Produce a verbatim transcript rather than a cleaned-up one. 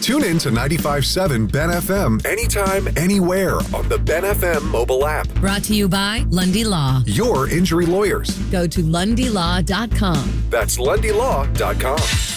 Tune in to ninety-five point seven Ben F M anytime, anywhere on the Ben F M mobile app. Brought to you by Lundy Law. Your injury lawyers. Go to lundy law dot com. That's lundy law dot com.